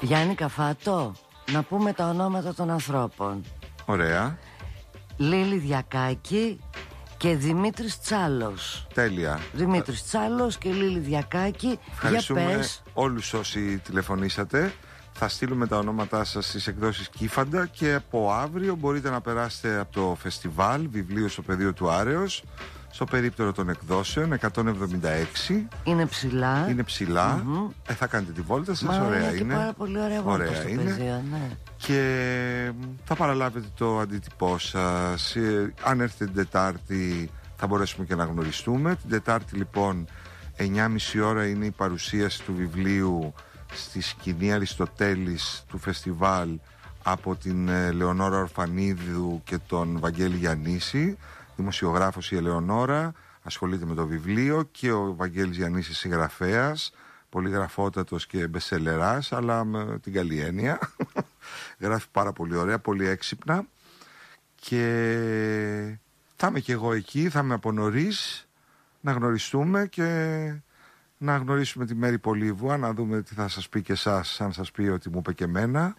Γιάννη Καφάτο, να πούμε τα ονόματα των ανθρώπων. Ωραία. Λίλη Διακάκη και Δημήτρης Τσάλος. Τέλεια. Δημήτρης Τσάλος και Λίλη Διακάκη. Ευχαριστούμε για πες. όλους όσοι τηλεφωνήσατε. Θα στείλουμε τα ονόματά σας στις εκδόσεις Κύφαντα και από αύριο μπορείτε να περάσετε από το φεστιβάλ βιβλίου στο πεδίο του Άρεως στο περίπτερο των εκδόσεων 176. Είναι ψηλά. Είναι ψηλά. Θα κάνετε τη βόλτα σας. Ωραία είναι. Πάρα πολύ ωραία βόλτα στο πεδίο, ναι. Και θα παραλάβετε το αντίτυπό σας. Αν έρθετε την Τετάρτη θα μπορέσουμε και να γνωριστούμε. Την Τετάρτη λοιπόν 9.30 ώρα είναι η παρουσίαση του βιβλίου στη σκηνή Αριστοτέλης του φεστιβάλ από την Λεωνόρα Ορφανίδου και τον Βαγγέλη Γιαννίση. Δημοσιογράφος η Ελεονόρα, ασχολείται με το βιβλίο, και ο Βαγγέλης Γιαννίσης συγγραφέας, πολυγραφότατος και μπεσελεράς, αλλά με την καλή έννοια. Γράφει πάρα πολύ ωραία, πολύ έξυπνα. Και θα είμαι και εγώ εκεί, θα είμαι από νωρίς, να γνωριστούμε και να γνωρίσουμε τη Μέρη Πολύβουα, να δούμε τι θα σας πει και εσάς, αν σας πει ότι μου είπε και εμένα.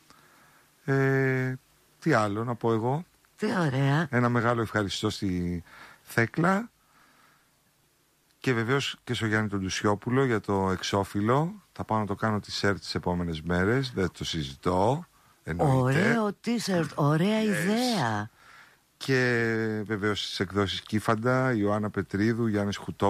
Τι άλλο να πω εγώ. Τι ωραία. Ένα μεγάλο ευχαριστώ στη Θέκλα και βεβαίως και στο Γιάννη τον Τουσιόπουλο για το εξώφυλλο. Θα πάω να το κάνω t-shirt τις επόμενες μέρες, δεν το συζητώ. Εννοείται. Ωραίο t-shirt, ωραία ιδέα. Και βεβαίως στις εκδόσεις Κύφαντα, Ιωάννα Πετρίδου, Γιάννης Χουτό.